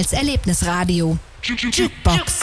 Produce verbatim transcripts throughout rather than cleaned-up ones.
als Erlebnisradio. Jukebox.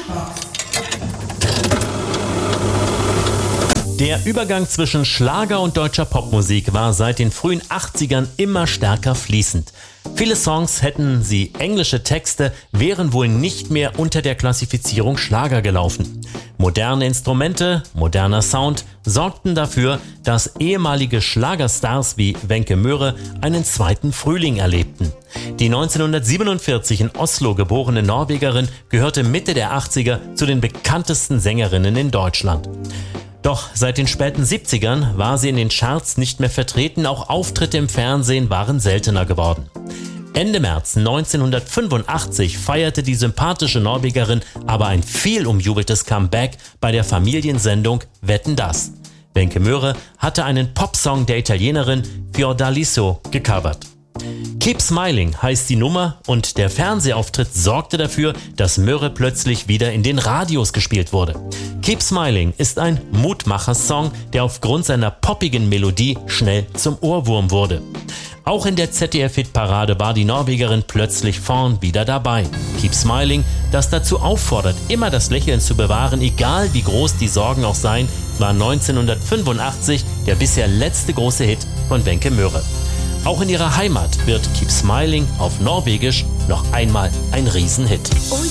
Der Übergang zwischen Schlager und deutscher Popmusik war seit den frühen achtzigern immer stärker fließend. Viele Songs, hätten sie englische Texte, wären wohl nicht mehr unter der Klassifizierung Schlager gelaufen. Moderne Instrumente, moderner Sound sorgten dafür, dass ehemalige Schlagerstars wie Wenke Möhre einen zweiten Frühling erlebten. Die neunzehnhundertsiebenundvierzig in Oslo geborene Norwegerin gehörte Mitte der achtziger zu den bekanntesten Sängerinnen in Deutschland. Doch seit den späten siebzigern war sie in den Charts nicht mehr vertreten, auch Auftritte im Fernsehen waren seltener geworden. Ende März neunzehnhundertfünfundachtzig feierte die sympathische Norwegerin aber ein viel umjubeltes Comeback bei der Familiensendung Wetten, dass? Wenke Möhre hatte einen Popsong der Italienerin Fiordaliso gecovert. Keep Smiling heißt die Nummer und der Fernsehauftritt sorgte dafür, dass Möhre plötzlich wieder in den Radios gespielt wurde. Keep Smiling ist ein Mutmacher-Song, der aufgrund seiner poppigen Melodie schnell zum Ohrwurm wurde. Auch in der Z D F-Hitparade war die Norwegerin plötzlich vorn wieder dabei. Keep Smiling, das dazu auffordert, immer das Lächeln zu bewahren, egal wie groß die Sorgen auch seien, war neunzehnhundertfünfundachtzig der bisher letzte große Hit von Wenke Möhre. Auch in ihrer Heimat wird Keep Smiling auf Norwegisch noch einmal ein Riesenhit.